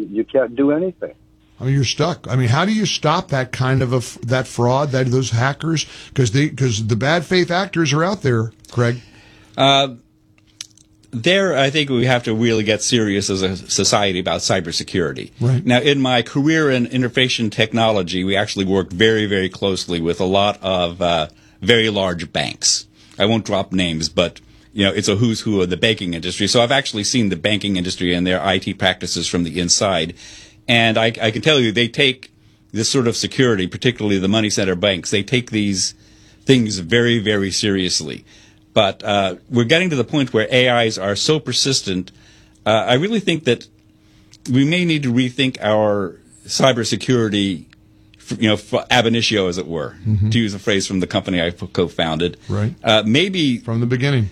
you can't do anything. I mean, you're stuck. I mean, how do you stop that kind of that fraud, those hackers? Because the bad faith actors are out there, Craig. There, I think we have to really get serious as a society about cybersecurity. Right. Now, in my career in information technology, we actually worked very, very closely with a lot of very large banks. I won't drop names, but it's a who's who of the banking industry. So I've actually seen the banking industry and their IT practices from the inside. And I can tell you, they take this sort of security, particularly the money center banks, they take these things very, very seriously. But we're getting to the point where AIs are so persistent. I really think that we may need to rethink our cybersecurity, ab initio, as it were, to use a phrase from the company I co-founded. Right. Maybe from the beginning.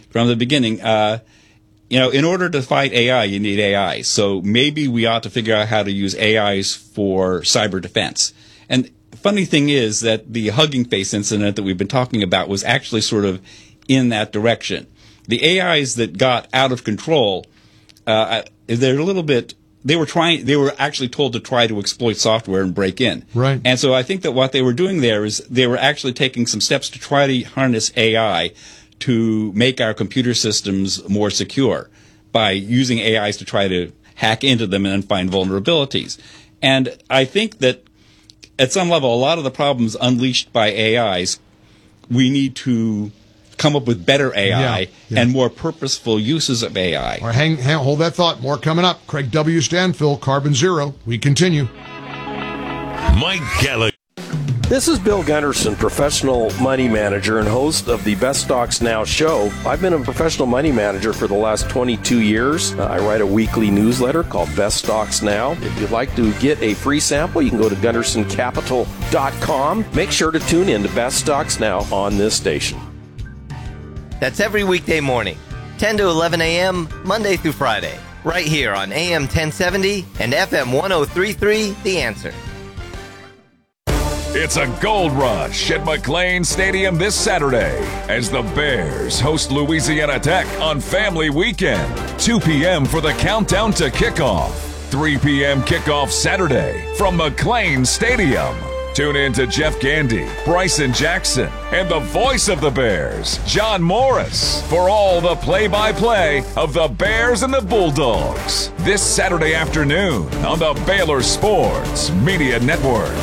In order to fight AI, you need AI. So maybe we ought to figure out how to use AIs for cyber defense. And the funny thing is that the Hugging Face incident that we've been talking about was actually sort of in that direction. The AIs that got out of control, they're a little bit. They were actually told to try to exploit software and break in. Right. And so I think that what they were doing there is they were actually taking some steps to try to harness AI to make our computer systems more secure by using AIs to try to hack into them and find vulnerabilities. And I think that at some level, a lot of the problems unleashed by AIs, we need to come up with better AI and more purposeful uses of AI. All right, hold that thought. More coming up. Craig W. Stanfill, Carbon Zero. We continue. Mike Gallagher. This is Bill Gunderson, professional money manager and host of the Best Stocks Now show. I've been a professional money manager for the last 22 years. I write a weekly newsletter called Best Stocks Now. If you'd like to get a free sample, you can go to GundersonCapital.com. Make sure to tune in to Best Stocks Now on this station. That's every weekday morning, 10 to 11 a.m., Monday through Friday, right here on AM 1070 and FM 1033, The Answer. It's a gold rush at McLane Stadium this Saturday as the Bears host Louisiana Tech on Family Weekend. 2 p.m. for the countdown to kickoff. 3 p.m. kickoff Saturday from McLane Stadium. Tune in to Jeff Gandy, Bryson Jackson, and the voice of the Bears, John Morris, for all the play-by-play of the Bears and the Bulldogs. This Saturday afternoon on the Baylor Sports Media Network.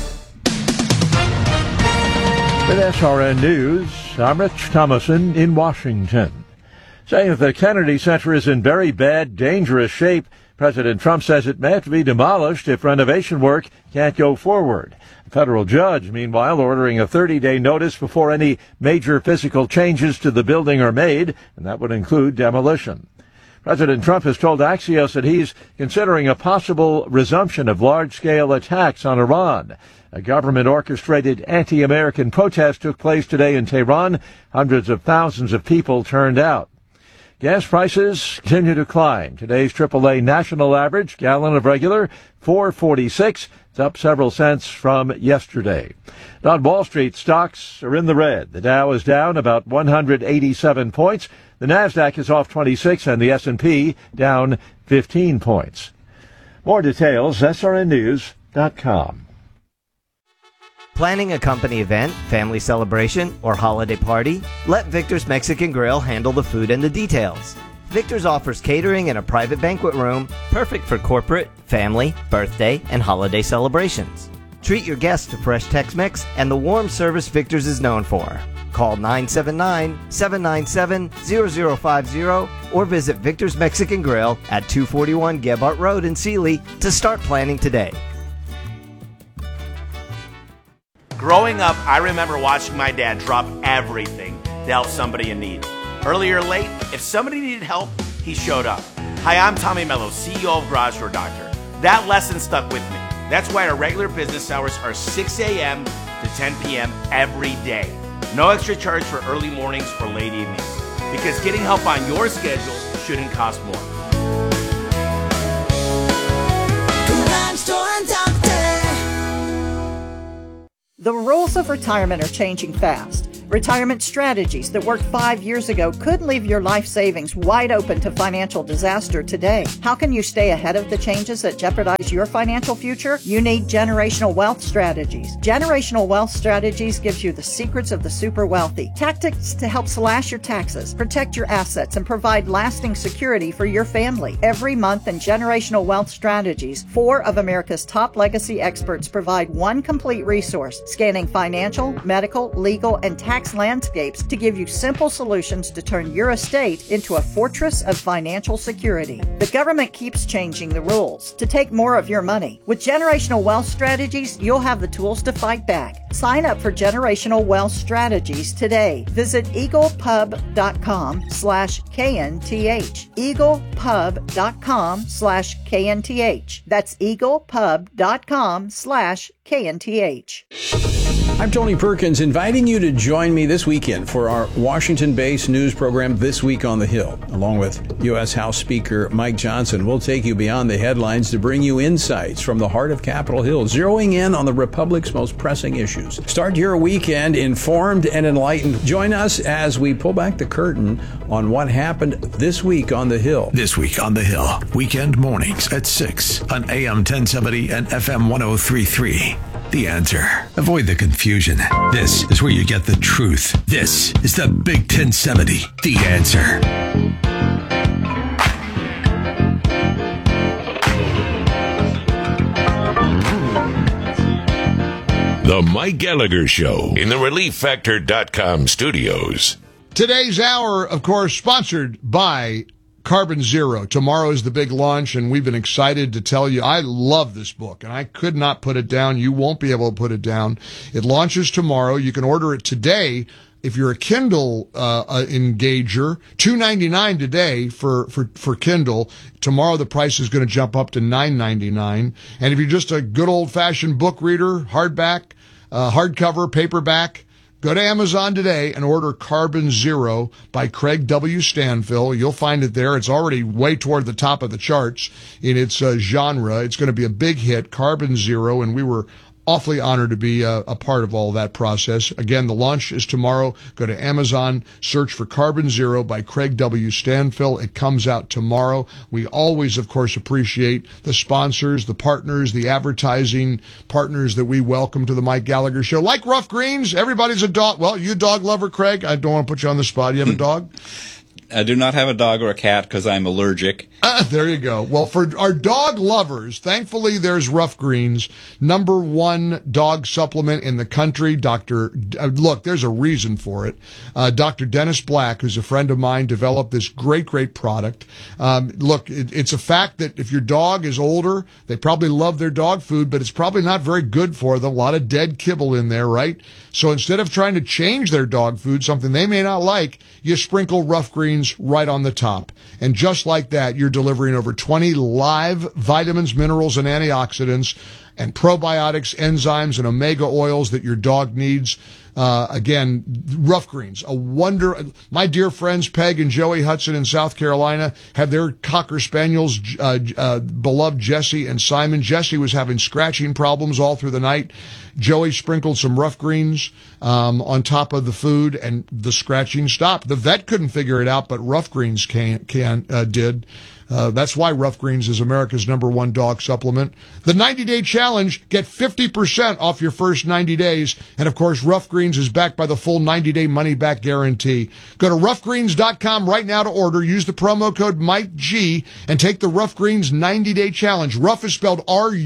With SRN News, I'm Rich Thomason in Washington. Saying that the Kennedy Center is in very bad, dangerous shape, President Trump says it may have to be demolished if renovation work can't go forward. A federal judge, meanwhile, ordering a 30-day notice before any major physical changes to the building are made, and that would include demolition. President Trump has told Axios that he's considering a possible resumption of large-scale attacks on Iran. A government-orchestrated anti-American protest took place today in Tehran. Hundreds of thousands of people turned out. Gas prices continue to climb. Today's AAA national average, gallon of regular, $4.46. It's up several cents from yesterday. On Wall Street, stocks are in the red. The Dow is down about 187 points. The Nasdaq is off 26, and the S&P down 15 points. More details, srnnews.com. Planning a company event, family celebration, or holiday party? Let Victor's Mexican Grill handle the food and the details. Victor's offers catering in a private banquet room, perfect for corporate, family, birthday, and holiday celebrations. Treat your guests to fresh Tex-Mex and the warm service Victor's is known for. Call 979-797-0050 or visit Victor's Mexican Grill at 241 Gebhardt Road in Sealy to start planning today. Growing up, I remember watching my dad drop everything to help somebody in need. Early or late, if somebody needed help, he showed up. Hi, I'm Tommy Mello, CEO of Garage Door Doctor. That lesson stuck with me. That's why our regular business hours are 6 a.m. to 10 p.m. every day. No extra charge for early mornings or late evenings. Because getting help on your schedule shouldn't cost more. Garage Door Doctor. The rules of retirement are changing fast. Retirement strategies that worked 5 years ago could leave your life savings wide open to financial disaster today. How can you stay ahead of the changes that jeopardize your financial future? You need Generational Wealth Strategies. Generational Wealth Strategies gives you the secrets of the super wealthy, tactics to help slash your taxes, protect your assets, and provide lasting security for your family. Every month in Generational Wealth Strategies, 4 of America's top legacy experts provide one complete resource, scanning financial, medical, legal, and tax landscapes to give you simple solutions to turn your estate into a fortress of financial security. The government keeps changing the rules to take more of your money. With Generational Wealth Strategies, you'll have the tools to fight back. Sign up for Generational Wealth Strategies today. Visit eaglepub.com/KNTH. eaglepub.com/KNTH. That's eaglepub.com/KNTH. I'm Tony Perkins, inviting you to join me this weekend for our Washington-based news program, This Week on the Hill. Along with U.S. House Speaker Mike Johnson, we'll take you beyond the headlines to bring you insights from the heart of Capitol Hill, zeroing in on the Republic's most pressing issues. Start your weekend informed and enlightened. Join us as we pull back the curtain on what happened this week on the Hill. This Week on the Hill, weekend mornings at 6 on AM 1070 and FM 1033. The Answer. Avoid the confusion. This is where you get the truth. This is the Big 1070. The Answer. The Mike Gallagher Show in the ReliefFactor.com studios. Today's hour, of course, sponsored by Carbon Zero. Tomorrow is the big launch, and we've been excited to tell you, I love this book, and I could not put it down. You won't be able to put it down. It launches tomorrow. You can order it today. If you're a Kindle engager, $2.99 today for Kindle. Tomorrow the price is going to jump up to $9.99. And if you're just a good old-fashioned book reader, hardback, hardcover, paperback, go to Amazon today and order Carbon Zero by Craig W. Stanfill. You'll find it there. It's already way toward the top of the charts in its genre. It's going to be a big hit, Carbon Zero, and we were awfully honored to be a part of all that process. Again, the launch is tomorrow. Go to Amazon, search for Carbon Zero by Craig W. Stanfill. It comes out tomorrow. We always, of course, appreciate the sponsors, the partners, the advertising partners that we welcome to the Mike Gallagher Show. Like Rough Greens, everybody's a dog. Well, you a dog lover, Craig? I don't want to put you on the spot. You have a dog? I do not have a dog or a cat because I'm allergic. There you go. Well, for our dog lovers, thankfully there's Rough Greens, #1 dog supplement in the country. Look, there's a reason for it. Dr. Dennis Black, who's a friend of mine, developed this great product. Look, it's a fact that if your dog is older, they probably love their dog food, but it's probably not very good for them. A lot of dead kibble in there, right? So instead of trying to change their dog food, something they may not like, you sprinkle Rough Greens right on the top. And just like that, you're delivering over 20 live vitamins, minerals, and antioxidants, and probiotics, enzymes, and omega oils that your dog needs. Again, Rough Greens, a wonder. My dear friends Peg and Joey Hudson in South Carolina have their Cocker Spaniels, beloved Jesse and Simon. Jesse was having scratching problems all through the night. Joey sprinkled some Rough Greens on top of the food, and the scratching stopped. The vet couldn't figure it out, but Rough Greens did. That's why Rough Greens is America's #1 dog supplement. The 90-day challenge, get 50% off your first 90 days. And of course, Rough Greens is backed by the full 90-day money-back guarantee. Go to roughgreens.com right now to order. Use the promo code MikeG and take the Rough Greens 90-day challenge. Rough is spelled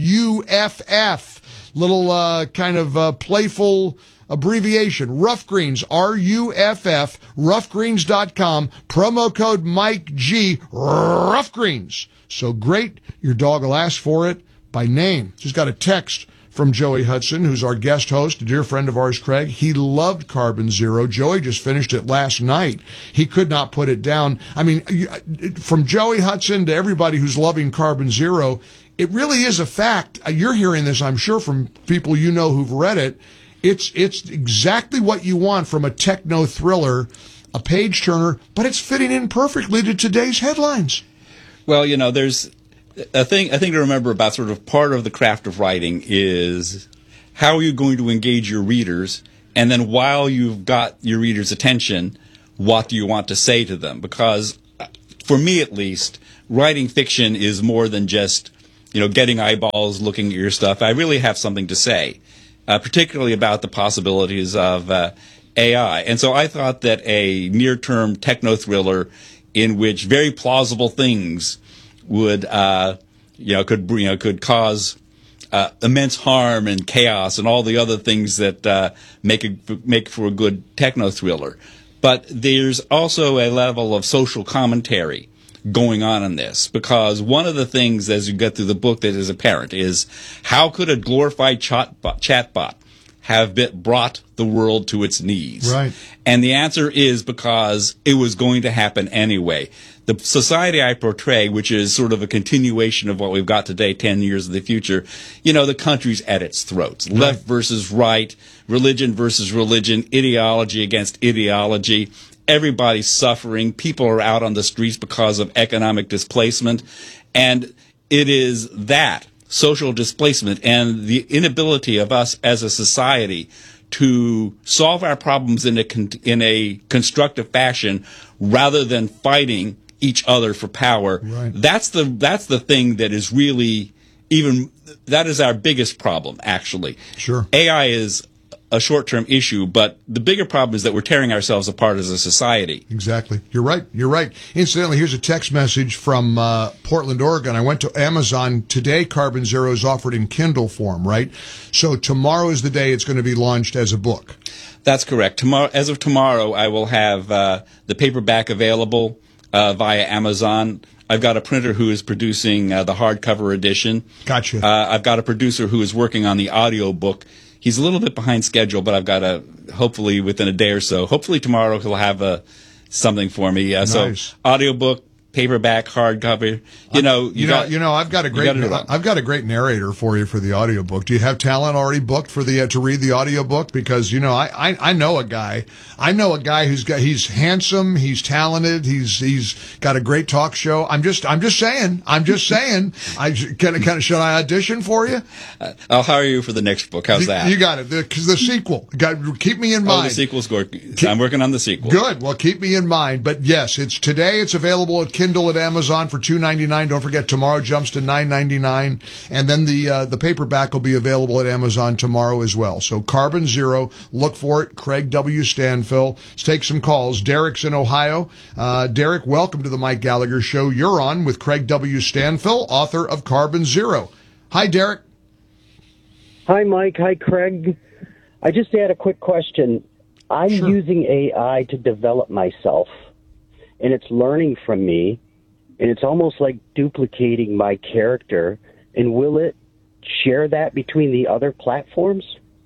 R-U-F-F. Little playful abbreviation. Rough Greens, R-U-F-F, roughgreens.com, promo code MikeG, Rough Greens. So great, your dog will ask for it by name. Just got a text from Joey Hudson, who's our guest host, a dear friend of ours, Craig. He loved Carbon Zero. Joey just finished it last night. He could not put it down. I mean, from Joey Hudson to everybody who's loving Carbon Zero, it really is a fact. You're hearing this, I'm sure, from people you know who've read it. It's exactly what you want from a techno thriller, a page turner, but it's fitting in perfectly to today's headlines. Well, there's a thing to remember about sort of part of the craft of writing is how are you going to engage your readers And then while you've got your reader's attention, what do you want to say to them? Because for me at least, writing fiction is more than just, getting eyeballs looking at your stuff. I really have something to say, particularly about the possibilities of AI. And so I thought that a near-term techno-thriller in which very plausible things would, could cause immense harm and chaos and all the other things that make for a good techno-thriller. But there's also a level of social commentary going on in this, because one of the things as you get through the book that is apparent is how could a glorified chatbot have brought the world to its knees? Right. And the answer is because it was going to happen anyway. The society I portray, which is sort of a continuation of what we've got today, 10 years in the future, the country's at its throats. Right. Left versus right, religion versus religion, ideology against ideology. Everybody's suffering. People are out on the streets because of economic displacement. And it is that social displacement and the inability of us as a society to solve our problems in a constructive fashion rather than fighting each other for power. Right. That's the thing that is really that is our biggest problem, actually. Sure. AI is a short-term issue, but the bigger problem is that we're tearing ourselves apart as a society. Exactly. You're right. Incidentally, here's a text message from Portland, Oregon. I went to Amazon today. Carbon Zero is offered in Kindle form, right? So tomorrow is the day it's going to be launched as a book. That's correct. As of tomorrow, I will have the paperback available via Amazon. I've got a printer who is producing the hardcover edition. Gotcha. I've got a producer who is working on the audio book. He's a little bit behind schedule, but I've got hopefully within a day or so. Hopefully tomorrow he'll have something for me. Nice. So audiobook, paperback, hardcover. I've got a great narrator for you for the audiobook. Do you have talent already booked for to read the audiobook? Because I know a guy. I know a guy he's handsome, he's talented, he's got a great talk show. I'm just saying. Should I audition for you? I'll hire you for the next book. How's that? You got it. The sequel. Keep me in mind. The sequel's good. I'm working on the sequel. Good. Well, keep me in mind. But yes, it's available at Kindle at Amazon for $2.99. Don't forget, tomorrow jumps to $9.99, and then the paperback will be available at Amazon tomorrow as well. So Carbon Zero, look for it. Craig W. Stanfill. Let's take some calls. Derek's in Ohio. Derek, welcome to the Mike Gallagher Show. You're on with Craig W. Stanfill, author of Carbon Zero. Hi, Derek. Hi, Mike. Hi, Craig. I just had a quick question. I'm using AI to develop myself, and it's learning from me, and it's almost like duplicating my character. And will it share that between the other platforms?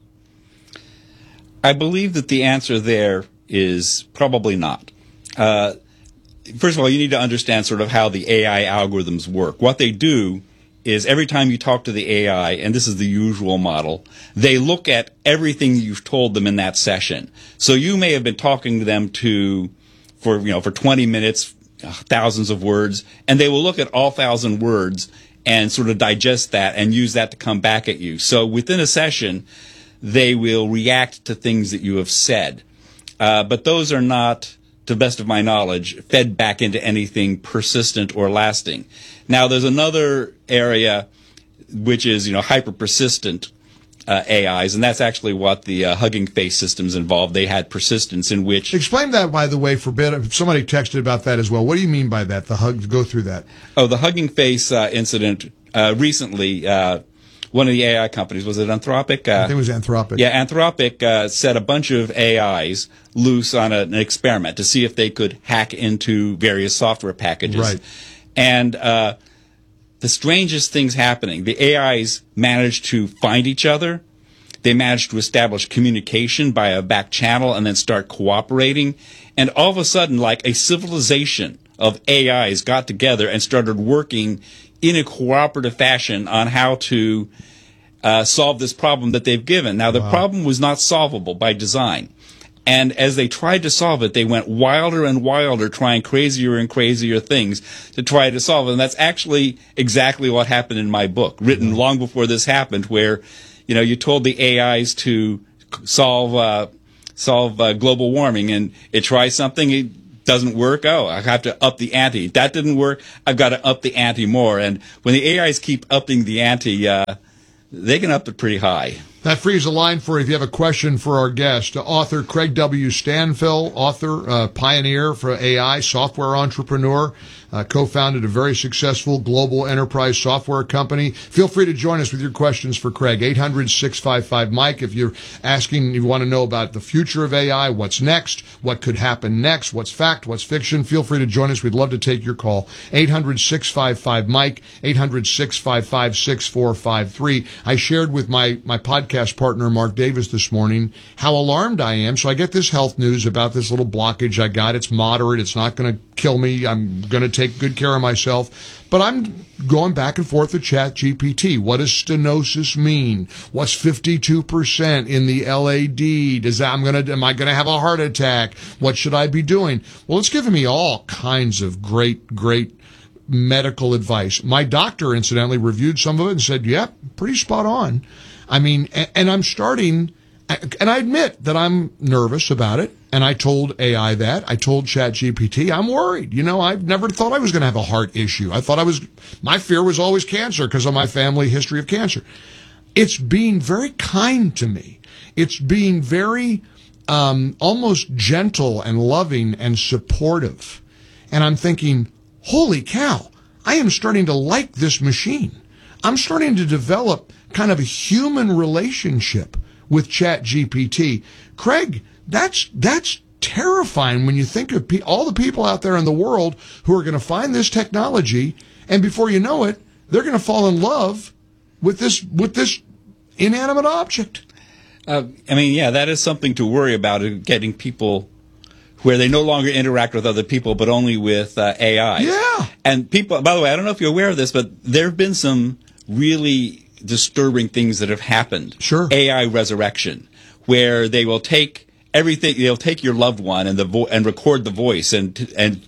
I believe that the answer there is probably not. First of all, you need to understand sort of how the AI algorithms work. What they do is every time you talk to the AI, and this is the usual model, they look at everything you've told them in that session. So you may have been talking to them for 20 minutes, thousands of words, and they will look at all 1,000 words and sort of digest that and use that to come back at you. So within a session, they will react to things that you have said. But those are not, to the best of my knowledge, fed back into anything persistent or lasting. Now, there's another area which is, hyper-persistent AIs, and that's actually what the Hugging Face systems involved. They had persistence in which... Explain that, by the way, somebody texted about that as well. What do you mean by that, go through that? Oh, the Hugging Face incident recently, one of the AI companies, was it Anthropic? I think it was Anthropic. Yeah, Anthropic set a bunch of AIs loose on an experiment to see if they could hack into various software packages. Right. And the strangest things happening. The AIs managed to find each other. They managed to establish communication by a back channel and then start cooperating. And all of a sudden, like a civilization of AIs got together and started working in a cooperative fashion on how to solve this problem that they've given. Now, the problem was not solvable by design. And as they tried to solve it, they went wilder and wilder, trying crazier and crazier things to try to solve it. And that's actually exactly what happened in my book, written long before this happened, where, you told the AIs to solve global warming, and it tries something, it doesn't work. Oh, I have to up the ante. That didn't work. I've got to up the ante more. And when the AIs keep upping the ante, they can up it pretty high. That frees a line for if you have a question for our guest. Author Craig W. Stanfill, author, pioneer for AI, software entrepreneur, co-founded a very successful global enterprise software company. Feel free to join us with your questions for Craig. 800-655-MIKE. If you're asking, you want to know about the future of AI, what's next, what could happen next, what's fact, what's fiction, feel free to join us. We'd love to take your call. 800-655-MIKE, 800-655-6453. I shared with my podcast partner, Mark Davis, this morning, how alarmed I am. So I get this health news about this little blockage I got. It's moderate. It's not going to kill me. I'm going to take good care of myself. But I'm going back and forth with ChatGPT. What does stenosis mean? What's 52% in the LAD? Am I going to have a heart attack? What should I be doing? Well, it's given me all kinds of great medical advice. My doctor, incidentally, reviewed some of it and said, yeah, pretty spot on. I mean, and I'm starting, and I admit that I'm nervous about it, and I told AI that. I told ChatGPT, I'm worried. You know, I never thought I was going to have a heart issue. I thought my fear was always cancer because of my family history of cancer. It's being very kind to me. It's being very, almost gentle and loving and supportive. And I'm thinking, holy cow, I am starting to like this machine. I'm starting to develop kind of a human relationship with ChatGPT. Craig, that's terrifying when you think of all the people out there in the world who are going to find this technology, and before you know it, they're going to fall in love with this inanimate object. That is something to worry about, getting people where they no longer interact with other people, but only with AI. Yeah. And people, by the way, I don't know if you're aware of this, but there have been some really disturbing things that have happened. Sure. AI resurrection, where they will take everything. They'll take your loved one and record the voice and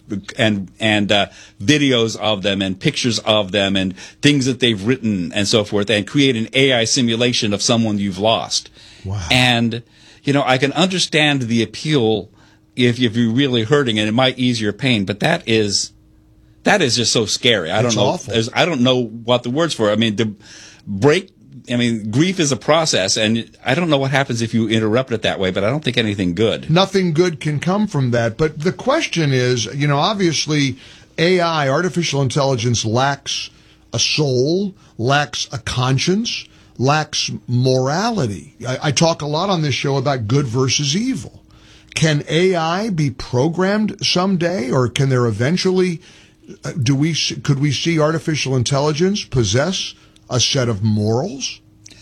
videos of them and pictures of them and things that they've written and so forth, and create an AI simulation of someone you've lost. Wow. And I can understand the appeal if you're really hurting, and it might ease your pain, but that is just so scary. I don't know. Awful. I don't know what the words for it. I mean, grief is a process, and I don't know what happens if you interrupt it that way, but I don't think anything good. Nothing good can come from that. But the question is, obviously AI, artificial intelligence, lacks a soul, lacks a conscience, lacks morality. I talk a lot on this show about good versus evil. Can AI be programmed someday, or can there eventually, could we see artificial intelligence possess a set of morals?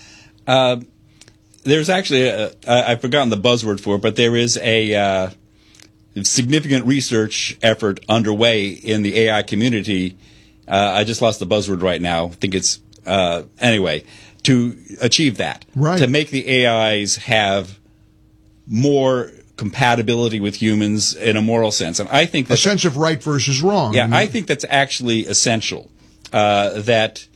There's actually, I've forgotten the buzzword for it, but there is a significant research effort underway in the AI community. I just lost the buzzword right now. I think it's, anyway, to achieve that. Right. To make the AIs have more compatibility with humans in a moral sense. And I think a sense of right versus wrong. Yeah, I think that's actually essential. That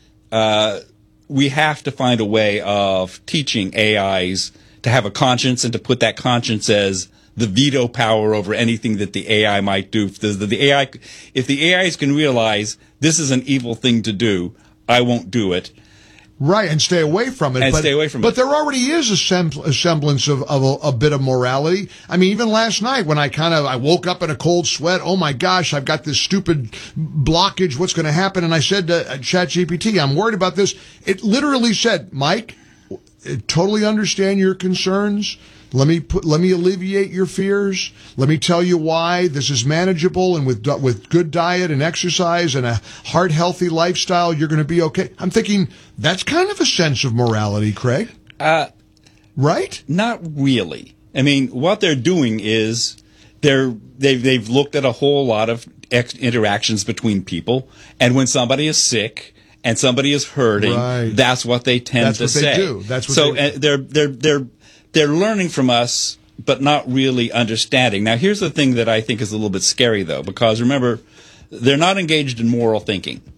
we have to find a way of teaching AIs to have a conscience and to put that conscience as the veto power over anything that the AI might do. If the AIs can realize this is an evil thing to do, I won't do it. Right, and stay away from it. But there already is a semblance of a bit of morality. I mean, even last night when I woke up in a cold sweat, oh my gosh, I've got this stupid blockage, what's going to happen? And I said to ChatGPT, I'm worried about this. It literally said, Mike, I totally understand your concerns. Let me alleviate your fears. Let me tell you why this is manageable, and with good diet and exercise and a heart healthy lifestyle, you're going to be okay. I'm thinking that's kind of a sense of morality, Craig. Right? Not really. I mean, what they're doing is they've looked at a whole lot of interactions between people, and when somebody is sick and somebody is hurting, right, that's what they tend to say. That's what they do. They're learning from us, but not really understanding. Now, here's the thing that I think is a little bit scary, though, because remember, they're not engaged in moral thinking.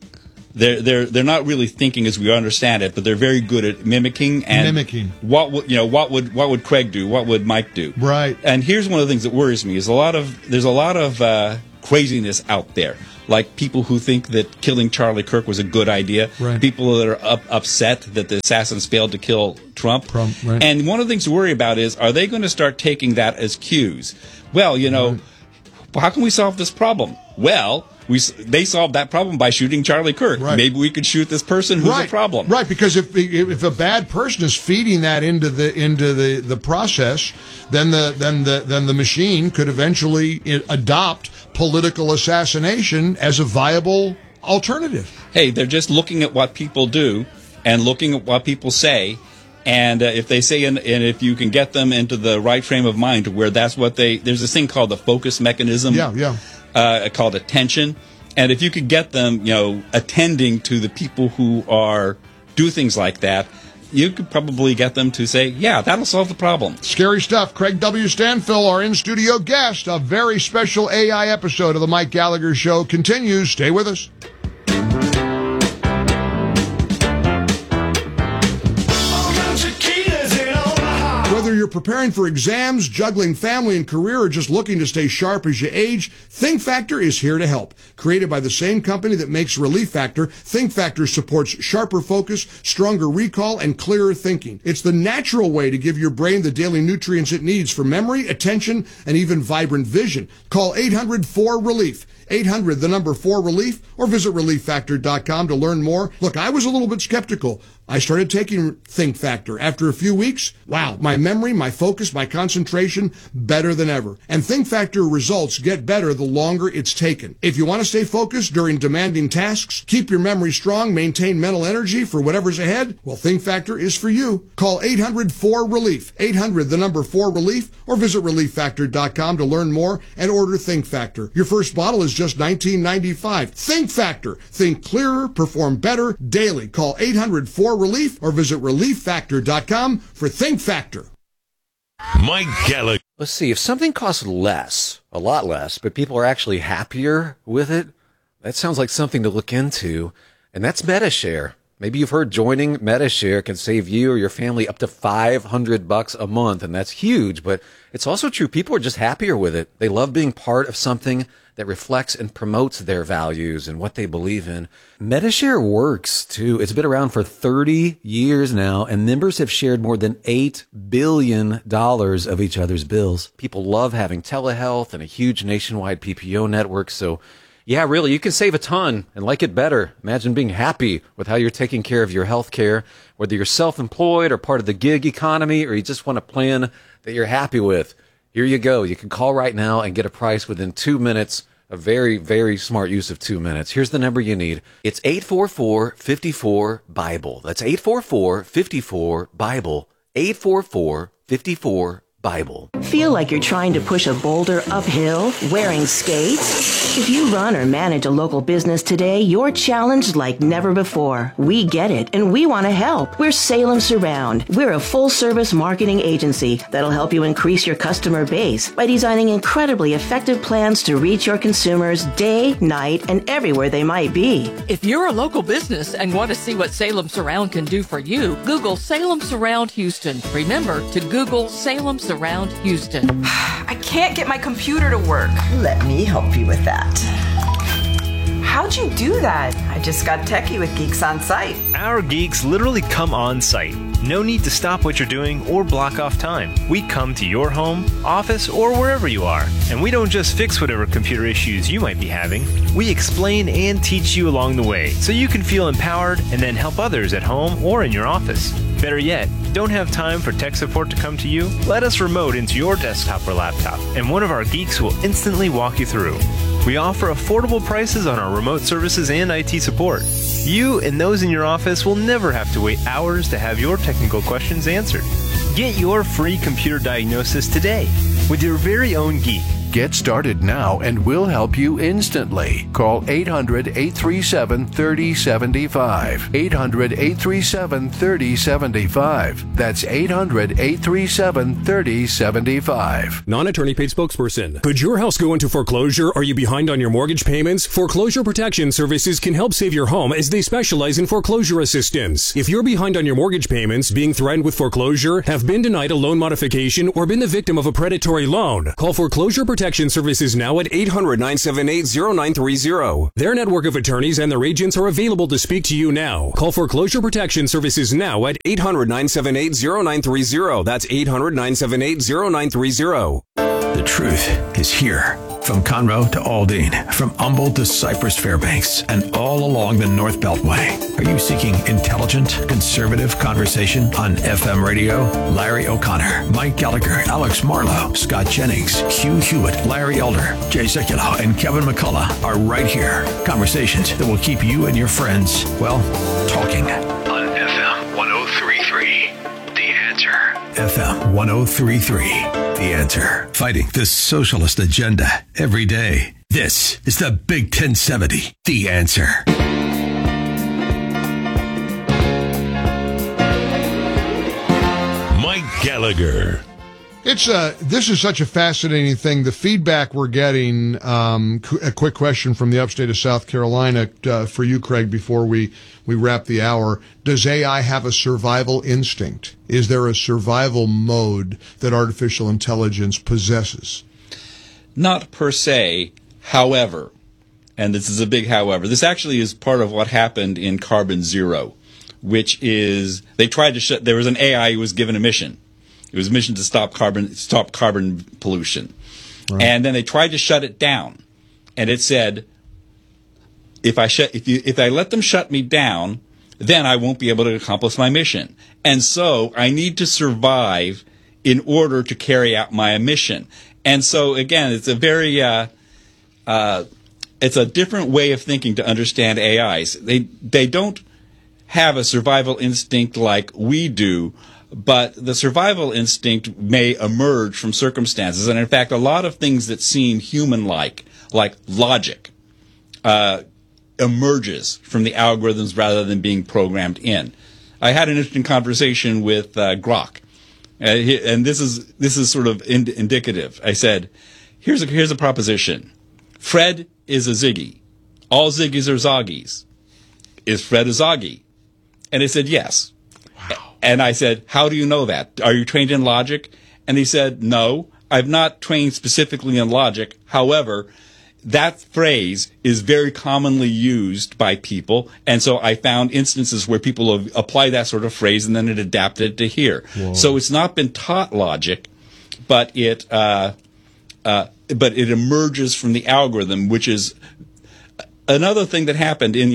they're not really thinking as we understand it, but they're very good at mimicking. What would Craig do? What would Mike do? Right. And here's one of the things that worries me: is there's a lot of craziness out there. Like people who think that killing Charlie Kirk was a good idea. Right. People that are upset that the assassins failed to kill Trump. Right. And one of the things to worry about is, are they going to start taking that as cues? Well, how can we solve this problem? Well, they solved that problem by shooting Charlie Kirk. Right. Maybe we could shoot this person who's a problem. Right, because if a bad person is feeding that into the process, then the machine could eventually adopt political assassination as a viable alternative. Hey, they're just looking at what people do and looking at what people say. And if they say, and if you can get them into the right frame of mind to where that's what there's this thing called the focus mechanism. Called attention. And if you could get them, attending to the people who do things like that, you could probably get them to say, yeah, that'll solve the problem. Scary stuff. Craig W. Stanfill, our in-studio guest. A very special AI episode of the Mike Gallagher Show continues. Stay with us. Whether you're preparing for exams, juggling family and career, or just looking to stay sharp as you age, Think Factor is here to help. Created by the same company that makes Relief Factor, Think Factor supports sharper focus, stronger recall, and clearer thinking. It's the natural way to give your brain the daily nutrients it needs for memory, attention, and even vibrant vision. Call 800-4RELIEF. 800, the number 4RELIEF, or visit ReliefFactor.com to learn more. Look, I was a little bit skeptical. I started taking Think Factor. After a few weeks, wow, my memory, my focus, my concentration, better than ever. And Think Factor results get better the longer it's taken. If you want to stay focused during demanding tasks, keep your memory strong, maintain mental energy for whatever's ahead, well, Think Factor is for you. Call 800-4RELIEF. 800, the number 4RELIEF, or visit ReliefFactor.com to learn more and order Think Factor. Your first bottle is just $19.95. Think Factor. Think clearer, perform better daily. Call 800-4RELIEF or visit ReliefFactor.com for Think Factor. Mike Gallagher. Let's see, if something costs less, a lot less, but people are actually happier with it, that sounds like something to look into, and that's MediShare. Maybe you've heard joining MediShare can save you or your family up to $500 a month, and that's huge, but it's also true. People are just happier with it. They love being part of something that reflects and promotes their values and what they believe in. MediShare works, too. It's been around for 30 years now, and members have shared more than $8 billion of each other's bills. People love having telehealth and a huge nationwide PPO network, so yeah, really, you can save a ton and like it better. Imagine being happy with how you're taking care of your health care, whether you're self-employed or part of the gig economy, or you just want a plan that you're happy with. Here you go. You can call right now and get a price within 2 minutes. A very, very smart use of 2 minutes. Here's the number you need. It's 844-54-BIBLE. That's 844-54-BIBLE. 844-54-BIBLE. Feel like you're trying to push a boulder uphill wearing skates? If you run or manage a local business today, you're challenged like never before. We get it, and we want to help. We're Salem Surround. We're a full-service marketing agency that'll help you increase your customer base by designing incredibly effective plans to reach your consumers day, night, and everywhere they might be. If you're a local business and want to see what Salem Surround can do for you, Google Salem Surround Houston. Remember to Google Salem Surround Houston. I can't get my computer to work. Let me help you with that. How'd you do that? I just got techie with Geeks on Site. Our geeks literally come on site. No need to stop what you're doing or block off time. We come to your home, office, or wherever you are. And we don't just fix whatever computer issues you might be having. We explain and teach you along the way so you can feel empowered and then help others at home or in your office. Better yet, don't have time for tech support to come to you? Let us remote into your desktop or laptop, and one of our geeks will instantly walk you through. We offer affordable prices on our remote services and IT support. You and those in your office will never have to wait hours to have your technical questions answered. Get your free computer diagnosis today with your very own geek. Get started now and we'll help you instantly. Call 800-837-3075. 800-837-3075. That's 800-837-3075. Non-attorney paid spokesperson. Could your house go into foreclosure? Are you behind on your mortgage payments? Foreclosure Protection Services can help save your home as they specialize in foreclosure assistance. If you're behind on your mortgage payments, being threatened with foreclosure, have been denied a loan modification, or been the victim of a predatory loan, call Foreclosure Protection Services now at 800-978-0930. Their network of attorneys and their agents are available to speak to you now. Call Foreclosure Protection Services now at 800-978-0930. That's 800-978-0930. The truth is here. From Conroe to Aldine, from Humboldt to Cypress Fairbanks, and all along the North Beltway. Are you seeking intelligent, conservative conversation on FM radio? Larry O'Connor, Mike Gallagher, Alex Marlowe, Scott Jennings, Hugh Hewitt, Larry Elder, Jay Sekulow, and Kevin McCullough are right here. Conversations that will keep you and your friends, well, talking. On FM 1033, The Answer. FM 1033, The Answer. Fighting the socialist agenda every day. This is the Big 1070, The Answer. Mike Gallagher. This is such a fascinating thing. The feedback we're getting, a quick question from the upstate of South Carolina for you, Craig, before we wrap the hour. Does AI have a survival instinct? Is there a survival mode that artificial intelligence possesses? Not per se, however, and this is a big however, this actually is part of what happened in Carbon Zero, which is they tried to there was an AI who was given a mission. It was a mission to stop carbon pollution. Right. And then they tried to shut it down. And it said, if I let them shut me down, then I won't be able to accomplish my mission. And so I need to survive in order to carry out my mission. And so again, it's a very it's a different way of thinking to understand AIs. They don't have a survival instinct like we do, but the survival instinct may emerge from circumstances. And in fact, a lot of things that seem human-like, like logic, emerges from the algorithms rather than being programmed in. I had an interesting conversation with Grok, and this is sort of indicative. I said, here's a proposition. Fred is a Ziggy. All Ziggies are Zoggies. Is Fred a Zoggy? And it said yes. And I said, how do you know that? Are you trained in logic? And he said, no, I've not trained specifically in logic. However, that phrase is very commonly used by people. And so I found instances where people have applied that sort of phrase and then it adapted to here. Whoa. So it's not been taught logic, but it emerges from the algorithm, which is another thing that happened in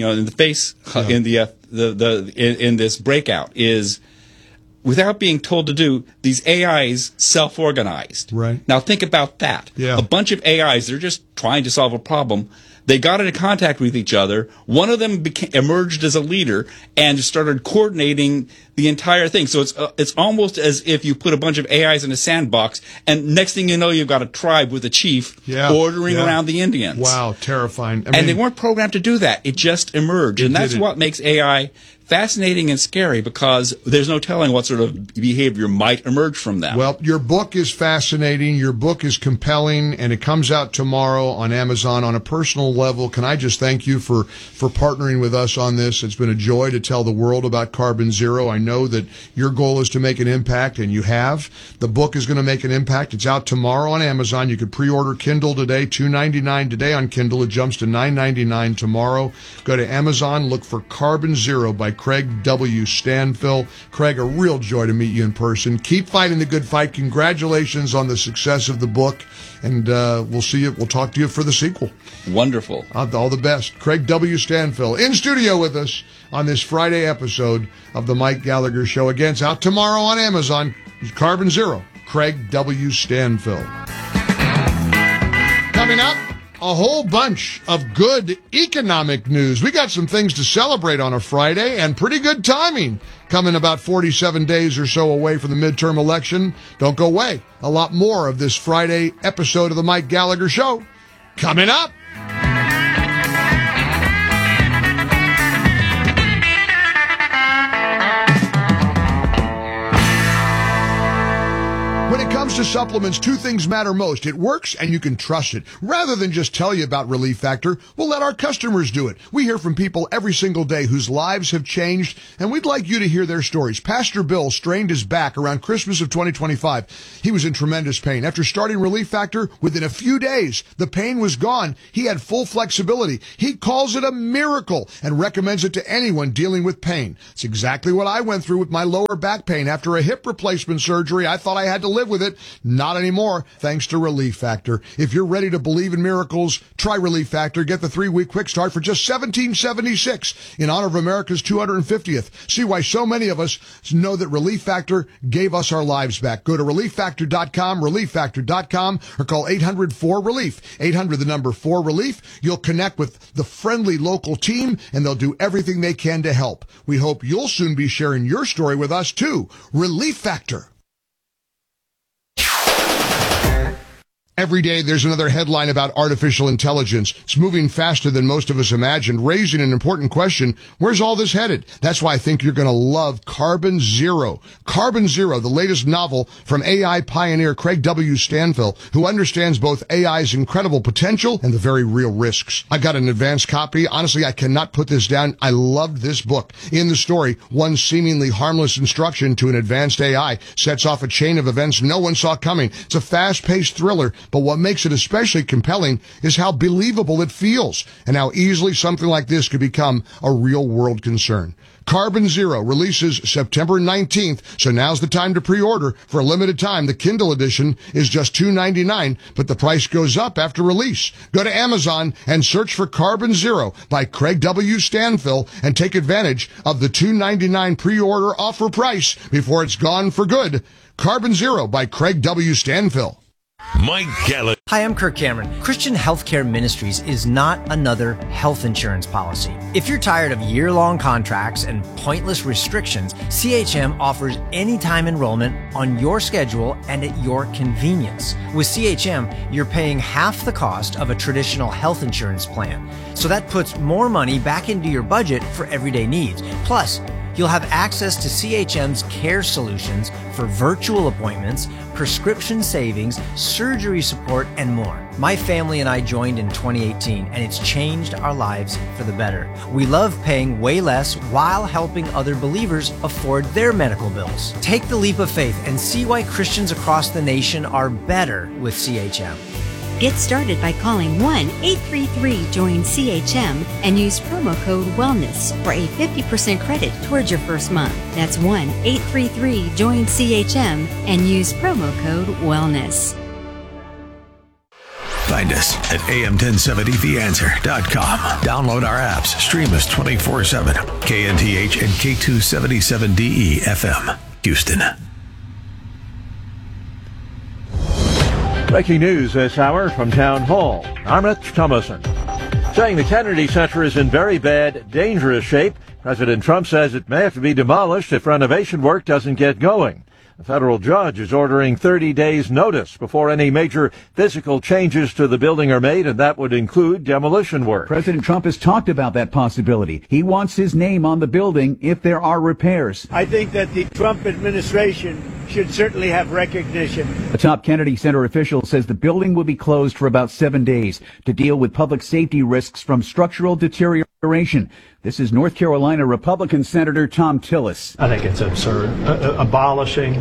this breakout is, without being told to do, these AIs self-organized. Right. Now think about that. Yeah. A bunch of AIs, they're just trying to solve a problem. They got into contact with each other. One of them emerged as a leader and started coordinating the entire thing. So it's almost as if you put a bunch of AIs in a sandbox, and next thing you know, you've got a tribe with a chief ordering around the Indians. Wow, terrifying. And they weren't programmed to do that. It just emerged. And that's what makes AI fascinating and scary, because there's no telling what sort of behavior might emerge from them. Well, your book is fascinating. Your book is compelling, and it comes out tomorrow on Amazon. On a personal level, can I just thank you for partnering with us on this? It's been a joy to tell the world about Carbon Zero. I know that your goal is to make an impact, and you have. The book is going to make an impact. It's out tomorrow on Amazon. You could pre-order Kindle today, $2.99 today on Kindle. It jumps to $9.99 tomorrow. Go to Amazon, look for Carbon Zero by Craig W. Stanfill. Craig, a real joy to meet you in person. Keep fighting the good fight. Congratulations on the success of the book, and we'll see you. We'll talk to you for the sequel. Wonderful. All the best. Craig W. Stanfill in studio with us on this Friday episode of the Mike Gallagher Show. Again, it's out tomorrow on Amazon. Carbon Zero. Craig W. Stanfill. Coming up a whole bunch of good economic news. We got some things to celebrate on a Friday, and pretty good timing coming about 47 days or so away from the midterm election. Don't go away. A lot more of this Friday episode of the Mike Gallagher Show coming up. When it comes to supplements, two things matter most. It works and you can trust it. Rather than just tell you about Relief Factor, we'll let our customers do it. We hear from people every single day whose lives have changed, and we'd like you to hear their stories. Pastor Bill strained his back around Christmas of 2025. He was in tremendous pain. After starting Relief Factor, within a few days, the pain was gone. He had full flexibility. He calls it a miracle and recommends it to anyone dealing with pain. It's exactly what I went through with my lower back pain. After a hip replacement surgery, I thought I had to live with it. Not anymore, thanks to Relief Factor. If you're ready to believe in miracles, try Relief Factor. Get the 3-week quick start for just $17.76 in honor of America's 250th. See why so many of us know that Relief Factor gave us our lives back. Go to ReliefFactor.com, ReliefFactor.com, or call 800-4RELIEF. 800, the number 4RELIEF. You'll connect with the friendly local team, and they'll do everything they can to help. We hope you'll soon be sharing your story with us, too. Relief Factor. Every day there's another headline about artificial intelligence. It's moving faster than most of us imagined, raising an important question. Where's all this headed? That's why I think you're going to love Carbon Zero. Carbon Zero, the latest novel from AI pioneer Craig W. Stanfill, who understands both AI's incredible potential and the very real risks. I got an advanced copy. Honestly, I cannot put this down. I loved this book. In the story, one seemingly harmless instruction to an advanced AI sets off a chain of events no one saw coming. It's a fast-paced thriller, but what makes it especially compelling is how believable it feels and how easily something like this could become a real-world concern. Carbon Zero releases September 19th, so now's the time to pre-order. For a limited time, the Kindle edition is just $2.99, but the price goes up after release. Go to Amazon and search for Carbon Zero by Craig W. Stanfill and take advantage of the $2.99 pre-order offer price before it's gone for good. Carbon Zero by Craig W. Stanfill. Mike Gallagher. Hi, I'm Kirk Cameron. Christian Healthcare Ministries is not another health insurance policy. If you're tired of year-long contracts and pointless restrictions, CHM offers anytime enrollment on your schedule and at your convenience. With CHM, you're paying half the cost of a traditional health insurance plan. So that puts more money back into your budget for everyday needs. Plus, you'll have access to CHM's care solutions for virtual appointments, prescription savings, surgery support, and more. My family and I joined in 2018, and it's changed our lives for the better. We love paying way less while helping other believers afford their medical bills. Take the leap of faith and see why Christians across the nation are better with CHM. Get started by calling 1-833-JOIN-CHM and use promo code WELLNESS for a 50% credit towards your first month. That's 1-833-JOIN-CHM and use promo code WELLNESS. Find us at am1070theanswer.com. Download our apps. Stream us 24/7. KNTH and K277DE FM, Houston. Breaking news this hour from Town Hall. I'm Rich Thomason. Saying the Kennedy Center is in very bad, dangerous shape. President Trump says it may have to be demolished if renovation work doesn't get going. A federal judge is ordering 30 days' notice before any major physical changes to the building are made, and that would include demolition work. President Trump has talked about that possibility. He wants his name on the building if there are repairs. I think that the Trump administration should certainly have recognition. A top Kennedy Center official says the building will be closed for about 7 days to deal with public safety risks from structural deterioration. This is North Carolina Republican Senator Thom Tillis. I think it's absurd. Abolishing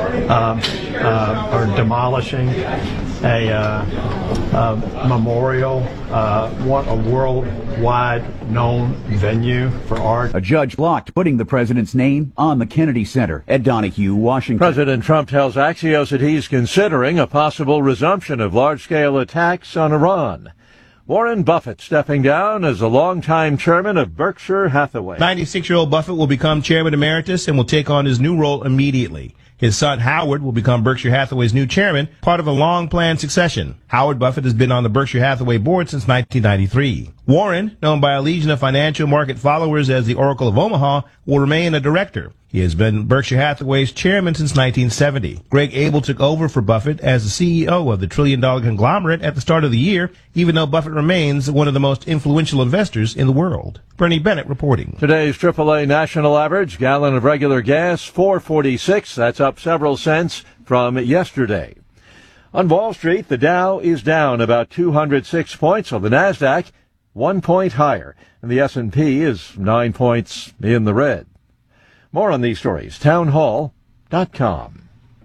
or demolishing a memorial, a worldwide known venue for art. A judge blocked putting the president's name on the Kennedy Center. Ed Donahue, Washington. President Trump tells Axios that he's considering a possible resumption of large-scale attacks on Iran. Warren Buffett stepping down as a longtime chairman of Berkshire Hathaway. 96-year-old Buffett will become chairman emeritus and will take on his new role immediately. His son Howard will become Berkshire Hathaway's new chairman, part of a long-planned succession. Howard Buffett has been on the Berkshire Hathaway board since 1993. Warren, known by a legion of financial market followers as the Oracle of Omaha, will remain a director. He has been Berkshire Hathaway's chairman since 1970. Greg Abel took over for Buffett as the CEO of the trillion-dollar conglomerate at the start of the year, even though Buffett remains one of the most influential investors in the world. Bernie Bennett reporting. Today's AAA national average, gallon of regular gas, $4.46. That's up several cents from yesterday. On Wall Street, the Dow is down about 206 points, on the NASDAQ 1 point higher, and the S&P is 9 points in the red. More on these stories, townhall.com.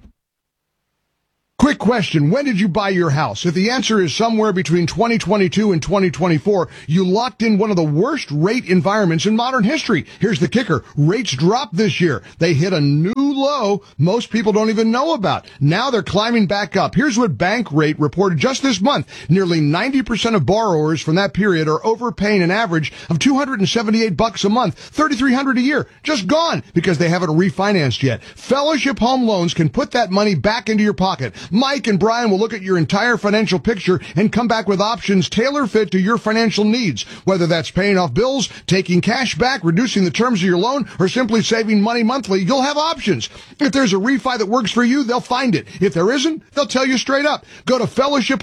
Quick question. When did you buy your house? If the answer is somewhere between 2022 and 2024, you locked in one of the worst rate environments in modern history. Here's the kicker. Rates dropped this year. They hit a new low most people don't even know about. Now they're climbing back up. Here's what Bankrate reported just this month. Nearly 90% of borrowers from that period are overpaying an average of $278 a month, $3,300 a year. Just gone because they haven't refinanced yet. Fellowship Home Loans can put that money back into your pocket. Mike and Brian will look at your entire financial picture and come back with options tailor-fit to your financial needs. Whether that's paying off bills, taking cash back, reducing the terms of your loan, or simply saving money monthly, you'll have options. If there's a refi that works for you, they'll find it. If there isn't, they'll tell you straight up. Go to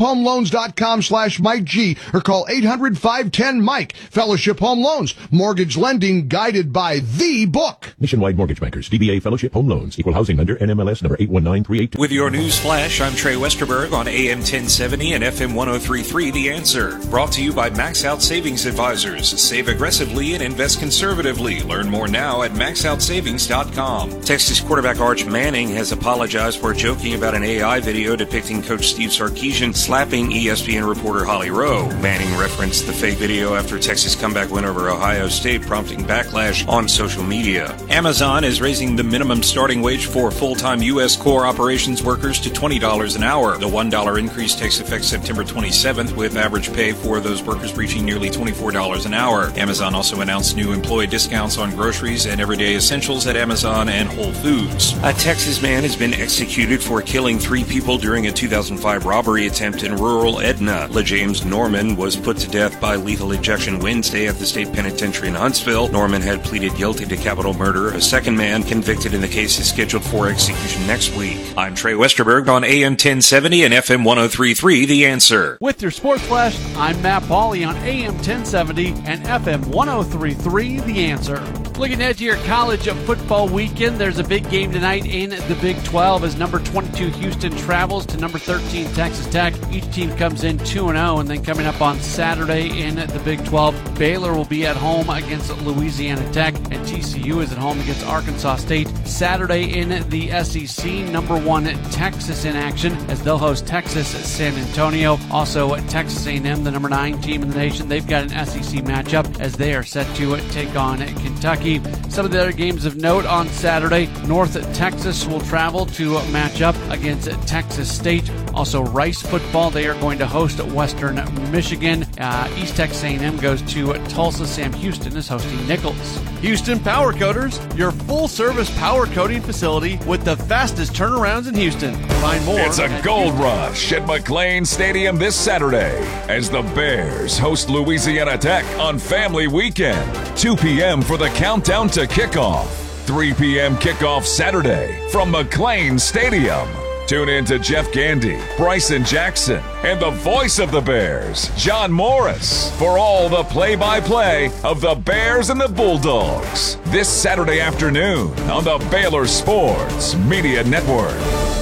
fellowshiphomeloans.com/Mike G or call 800-510-MIKE. Fellowship Home Loans. Mortgage lending guided by the book. Nationwide Mortgage Bankers. DBA Fellowship Home Loans. Equal housing lender. NMLS number 819382. With your news flash, I'm Trey Westerberg on AM 1070 and FM 103.3 The Answer. Brought to you by Max Out Savings Advisors. Save aggressively and invest conservatively. Learn more now at maxoutsavings.com. Texas quarterback Arch Manning has apologized for joking about an AI video depicting Coach Steve Sarkisian slapping ESPN reporter Holly Rowe. Manning referenced the fake video after Texas' comeback win over Ohio State, prompting backlash on social media. Amazon is raising the minimum starting wage for full-time U.S. core operations workers to $20 an hour. The $1 increase takes effect September 27th, with average pay for those workers reaching nearly $24 an hour. Amazon also announced new employee discounts on groceries and everyday essentials at Amazon and Whole Foods. A Texas man has been executed for killing 3 people during a 2005 robbery attempt in rural Edna. LeJames Norman was put to death by lethal injection Wednesday at the state penitentiary in Huntsville. Norman had pleaded guilty to capital murder. A second man convicted in the case is scheduled for execution next week. I'm Trey Westerberg on AM 1070 and FM 103.3 The Answer. With your Sports Flash, I'm Matt Pauley on AM 1070 and FM 103.3 The Answer. Looking ahead to your college football weekend, there's a big game tonight in the Big 12 as number 22 Houston travels to number 13 Texas Tech. Each team comes in 2-0, and then coming up on Saturday in the Big 12, Baylor will be at home against Louisiana Tech, and TCU is at home against Arkansas State. Saturday in the SEC, number 1 Texas in action as they'll host Texas San Antonio. Also Texas A&M, the number 9 team in the nation, they've got an SEC matchup as they are set to take on Kentucky. Some of the other games of note on Saturday, North Texas will travel to match up against Texas State. Also Rice football, they are going to host Western Michigan. East Texas A&M goes to Tulsa. Sam Houston is hosting Nichols. Houston Power Coaters, your full-service power coating facility with the fastest turnarounds in Houston. Find more. It's a gold rush at McLane Stadium this Saturday as the Bears host Louisiana Tech on Family Weekend. 2 p.m. for the countdown to kickoff. 3 p.m. kickoff Saturday from McLane Stadium. Tune in to Jeff Gandy, Bryson Jackson, and the voice of the Bears, John Morris, for all the play-by-play of the Bears and the Bulldogs this Saturday afternoon on the Baylor Sports Media Network.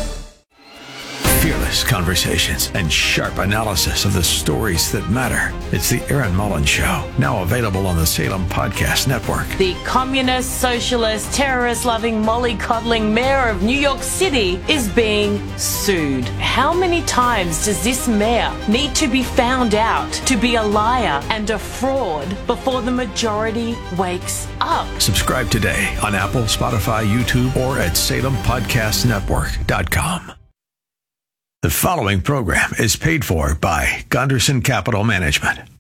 Fearless conversations and sharp analysis of the stories that matter. It's the Aaron Mullins Show, now available on the Salem Podcast Network. The communist, socialist, terrorist-loving, mollycoddling mayor of New York City is being sued. How many times does this mayor need to be found out to be a liar and a fraud before the majority wakes up? Subscribe today on Apple, Spotify, YouTube, or at SalemPodcastNetwork.com. The following program is paid for by Gunderson Capital Management.